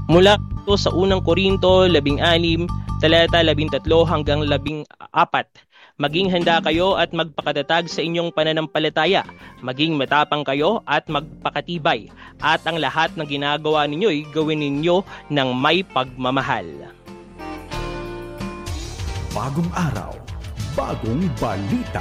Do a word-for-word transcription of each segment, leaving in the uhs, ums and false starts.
Mula ito sa unang Korinto labing anim, talata labing tatlo hanggang labing apat. Maging handa kayo at magpakatatag sa inyong pananampalataya. Maging matapang kayo at magpakatibay. At ang lahat ng ginagawa ninyo'y gawin ninyo ng may pagmamahal. Bagong araw, bagong balita.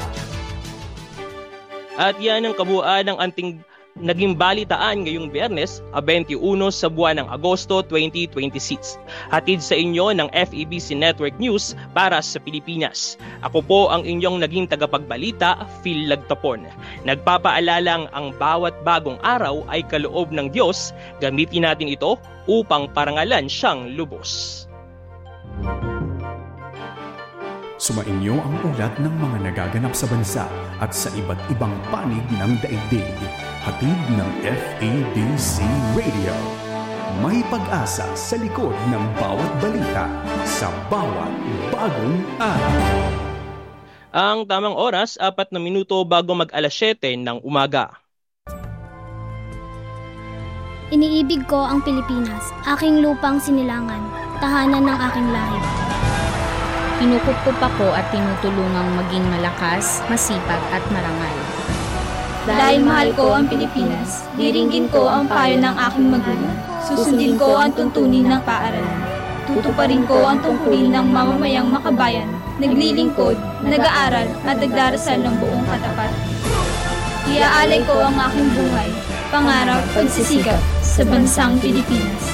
At yan ang kabuuan ng anting naging balitaan ngayong Biyernes, twenty-one sa buwan ng Agosto twenty twenty-six. Hatid sa inyo ng F E B C Network News para sa Pilipinas. Ako po ang inyong naging tagapagbalita, Phil Lagtapon. Nagpapaalalang ang bawat bagong araw ay kaloob ng Diyos. Gamitin natin ito upang parangalan siyang lubos. Sumainyo ang ulat ng mga nagaganap sa bansa at sa iba't ibang panig ng daigdig. Hatid ng F E B C Radio. May pag-asa sa likod ng bawat balita sa bawat bagong araw. Ang tamang oras, apat na minuto bago mag-alas siyete ng umaga. Iniibig ko ang Pilipinas, aking lupang sinilangan, tahanan ng aking lahi. Kinukup ako at tinutulungang maging malakas, masipag at marangal. Dahil mahal ko ang Pilipinas, diringgin ko ang payo ng aking magulang. Susundin ko ang tuntunin ng paaralan. Tutuparin ko ang tungkulin ng mamamayang makabayan, naglilingkod, nag-aaral at nagdarasal ng buong katapat. Iaalay ko ang aking buhay, pangarap, pagsisikap sa bansang Pilipinas.